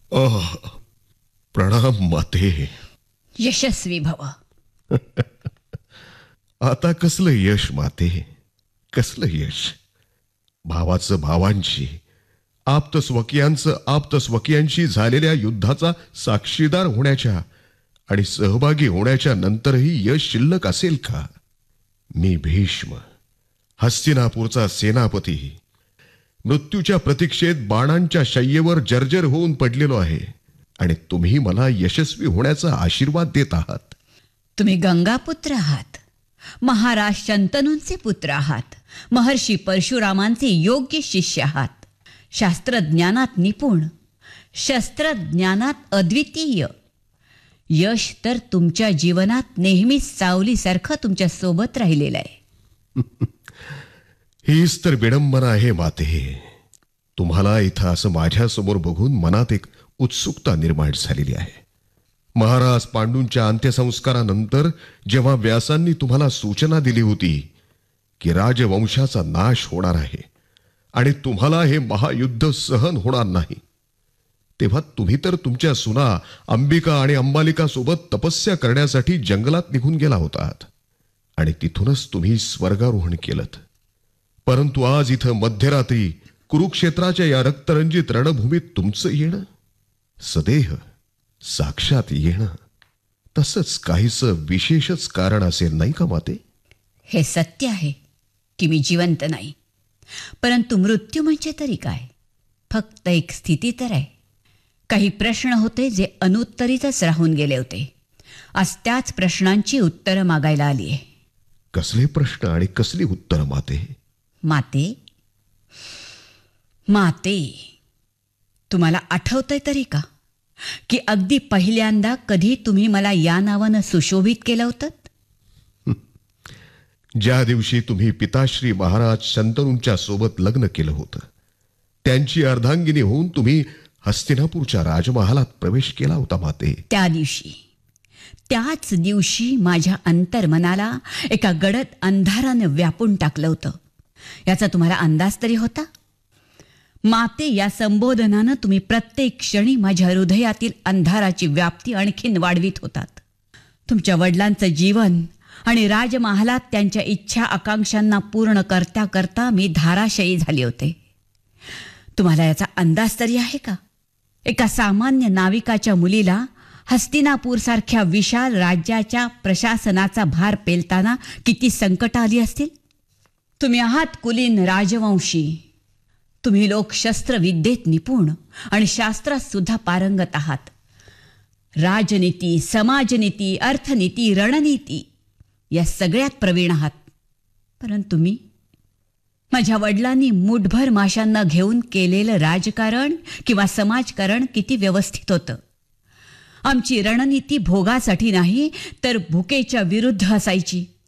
आह, प्रणाम माते. यशस्वी भव. आता कसलं यश माते, कसलं यश. भावाचं भावांशी, आप्तस्वकीयांचं आप्तस्वकीयांशी झालेल्या युद्धाचा साक्षीदार होण्याच्या आणि सहभागी होण्याच्या नंतरही यश शिल्लक असेल का? मी भीष्म, हस्तिनापूरचा सेनापती, मृत्यूच्या प्रतीक्षेत बाणांच्या शय्येवर जर्जर होऊन पडलेलो आहे आणि तुम्ही मला यशस्वी होण्याचा आशीर्वाद देत आहात. तुम्ही गंगापुत्र आहात, महाराज शंतनूंचे पुत्र आहात, महर्षी परशुरामांचे योग्य शिष्य आहात, शास्त्रज्ञानात निपुण, शस्त्रज्ञानात अद्वितीय. यश तर तुमच्या जीवनात नेहमीच सावलीसारखं तुमच्या सोबत राहिलेलं आहे. हीच तर विडंबना आहे माते. तुम्हाला इथं असं माझ्यासमोर बघून मनात एक उत्सुकता निर्माण झालेली आहे. महाराज पांडूंच्या अंत्यसंस्कारानंतर जेव्हा व्यासांनी तुम्हाला सूचना दिली होती की राजवंशाचा नाश होणार आहे आणि तुम्हाला हे महायुद्ध सहन होणार नाही, तेव्हा तुम्ही तर तुमच्या सुना अंबिका आणि अंबालिका सोबत तपस्या करण्यासाठी जंगलात निघून गेला होतात आणि तिथूनच तुम्ही स्वर्गारोहण केलंत. परंतु आज इथं मध्यरात्री कुरुक्षेत्राच्या या रक्तरंजित रणभूमीत तुमचं येणं, सदेह साक्षात येणं, तसंच काहीसं विशेषच कारण असेल नाही का माते? हे सत्य आहे की मी जिवंत नाही, परंतु मृत्यू म्हणजे तरी काय, फक्त एक स्थिती तर आहे. काही प्रश्न होते जे अनुत्तरितच राहून गेले होते. आज त्याच प्रश्नांची उत्तरं मागायला आली आहे. कसले प्रश्न आणि कसली उत्तर माते? माते, माते, तुम्हाला आठवतंय तरी का की अगदी पहिल्यांदा कधी तुम्ही मला या नावानं सुशोभित केलं होतं? ज्या दिवशी तुम्ही पिताश्री महाराज शंतनूंच्या सोबत लग्न केलं होतं, त्यांची अर्धांगिनी होऊन तुम्ही हस्तिनापूरच्या राजमहालात प्रवेश केला होता माते. त्याच दिवशी माझ्या अंतर्मनाला एका गडद अंधाराने व्यापून टाकलं होतं. याचा तुम्हाला अंदाज तरी होता? माते या संबोधनानं तुम्ही प्रत्येक क्षणी माझ्या हृदयातील अंधाराची व्याप्ती आणखीन वाढवित होतात. तुमच्या वडिलांचं जीवन आणि राजमहालात त्यांच्या इच्छा आकांक्षांना पूर्ण करता करता मी धाराशयी झाले होते. तुम्हाला याचा अंदाज तरी आहे का? एका सामान्य नाविकाच्या मुलीला हस्तिनापूरसारख्या विशाल राज्याच्या प्रशासनाचा भार पेलताना किती संकट आली असतील. तुम्ही आहात कुलीन राजवंशी. तुम्ही लोक शस्त्रविद्येत निपुण आणि शास्त्रात सुद्धा पारंगत आहात. राजनीती, समाजनीती, अर्थनीती, रणनीती या सगळ्यात प्रवीण आहात. परंतु मी, माझ्या वडिलांनी मुठभर माशांना घेऊन केलेलं राजकारण किंवा समाजकारण किती व्यवस्थित होतं. आमची रणनीती भोगासाठी नाही तर भुकेच्या विरुद्ध असायची.